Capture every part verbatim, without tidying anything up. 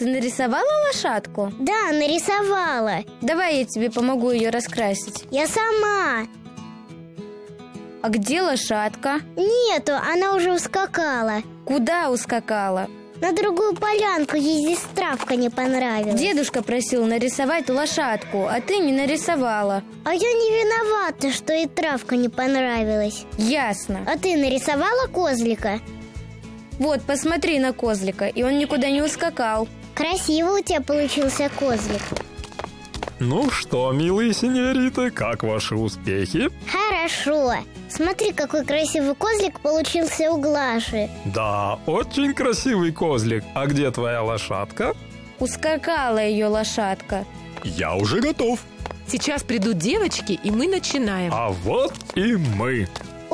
Ты нарисовала лошадку? Да, нарисовала. Давай я тебе помогу ее раскрасить. Я сама. А где лошадка? Нету, она уже ускакала. Куда ускакала? На другую полянку, ей здесь травка не понравилась. Дедушка просил нарисовать лошадку, а ты не нарисовала. А я не виновата, что и травка не понравилась. Ясно. А ты нарисовала козлика? Вот, посмотри на козлика, и он никуда не ускакал. Красиво у тебя получился козлик. Ну что, милые сеньориты, как ваши успехи? Хорошо. Смотри, какой красивый козлик получился у Глаши. Да, очень красивый козлик. А где твоя лошадка? Ускакала ее лошадка. Я уже готов. Сейчас придут девочки, и мы начинаем. А вот и мы.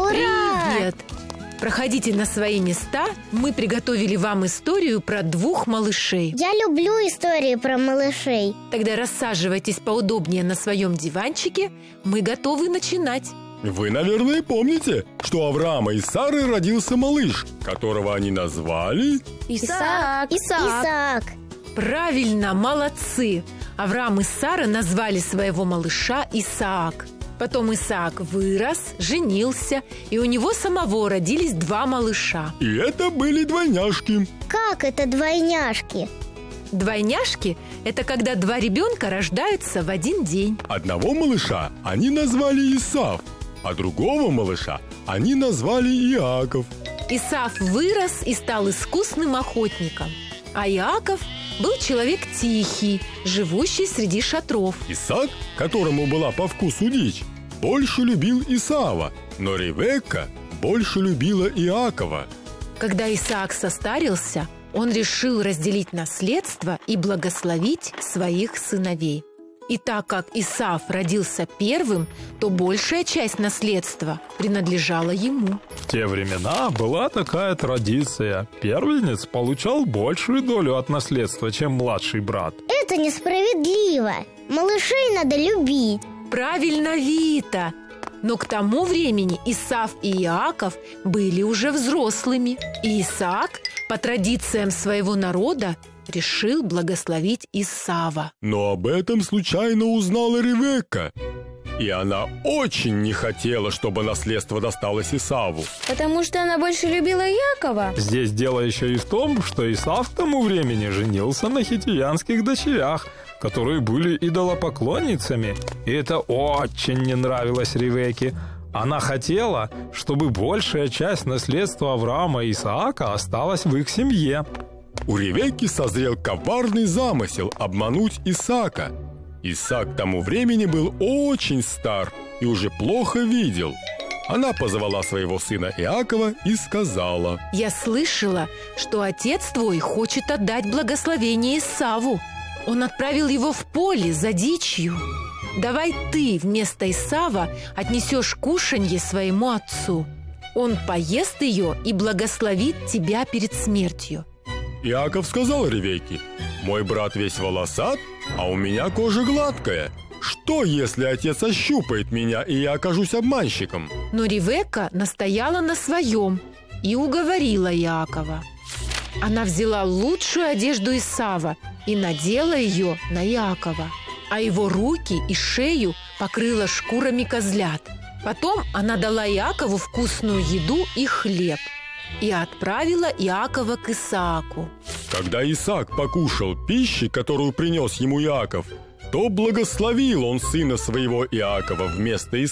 Ура! Привет! Проходите на свои места. Мы приготовили вам историю про двух малышей. Я люблю истории про малышей. Тогда рассаживайтесь поудобнее на своем диванчике. Мы готовы начинать. Вы, наверное, помните, что у Авраама и Сары родился малыш, которого они назвали... Исаак. Исаак. Исаак. Правильно, молодцы! Авраам и Сара назвали своего малыша Исаак. Потом Исаак вырос, женился, и у него самого родились два малыша. И это были двойняшки. Как это двойняшки? Двойняшки – это когда два ребенка рождаются в один день. Одного малыша они назвали Исав, а другого малыша они назвали Иаков. Исав вырос и стал искусным охотником, а Иаков был человек тихий, живущий среди шатров. Исаак, которому была по вкусу дичь, больше любил Исава, но Ревекка больше любила Иакова. Когда Исаак состарился, он решил разделить наследство и благословить своих сыновей. И так как Исав родился первым, то большая часть наследства принадлежала ему. В те времена была такая традиция. Первенец получал большую долю от наследства, чем младший брат. Это несправедливо. Малышей надо любить. Правильно, Вита! Но к тому времени Исав и Иаков были уже взрослыми. И Исаак, по традициям своего народа, решил благословить Исава. Но об этом случайно узнала Ревекка. И она очень не хотела, чтобы наследство досталось Исаву. Потому что она больше любила Якова. Здесь дело еще и в том, что Исав к тому времени женился на хитиянских дочерях, которые были идолопоклонницами. И это очень не нравилось Ревекке. Она хотела, чтобы большая часть наследства Авраама и Исаака осталась в их семье. У Ревекки созрел коварный замысел обмануть Исаака. Исаак к тому времени был очень стар и уже плохо видел. Она позвала своего сына Иакова и сказала: «Я слышала, что отец твой хочет отдать благословение Исаву. Он отправил его в поле за дичью. Давай ты вместо Исава отнесешь кушанье своему отцу. Он поест ее и благословит тебя перед смертью». Иаков сказал Ревекке: «Мой брат весь волосат, а у меня кожа гладкая. Что, если отец ощупает меня, и я окажусь обманщиком?» Но Ревекка настояла на своем и уговорила Иакова. Она взяла лучшую одежду Исава и надела ее на Иакова, а его руки и шею покрыла шкурами козлят. Потом она дала Иакову вкусную еду и хлеб и отправила Иакова к Исааку. Когда Исаак покушал пищи, которую принес ему Иаков, то благословил он сына своего Иакова вместо